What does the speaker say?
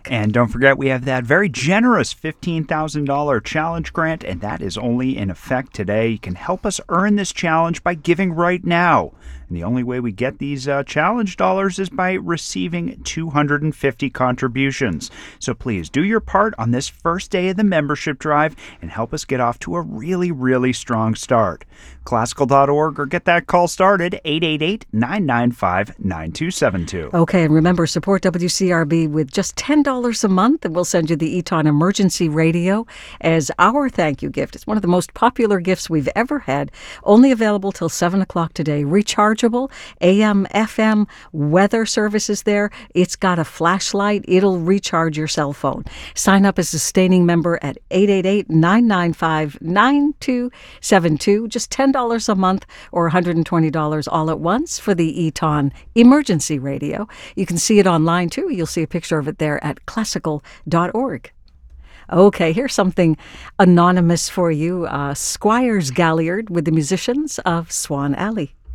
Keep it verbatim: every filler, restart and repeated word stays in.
And don't forget, we have that very generous fifteen thousand dollars challenge grant, and that is only in effect today. You can help us earn this challenge by giving right now. And the only way we get these uh, challenge dollars is by receiving two hundred fifty contributions. So please do your part on this first day of the membership drive and help us get off to a really, really strong start. Classical dot org or get that call started, eight eight eight, nine nine five, nine two seven two. Okay, and remember, support W C R B with just ten dollars a month, and we'll send you the Eton Emergency Radio as our thank you gift. It's one of the most popular gifts we've ever had, only available till seven o'clock today. Rechargeable, A M, F M, weather services there. It's got a flashlight. It'll recharge your cell phone. Sign up as a sustaining member at eight eight eight, nine nine five, nine two seven two. Just ten dollars a month or one hundred twenty dollars all at once for the Eton Emergency Radio. You can see it online, too. You'll see a picture of it there at classical dot org. Okay, here's something anonymous for you. Uh, Squires Galliard with the musicians of Swan Alley.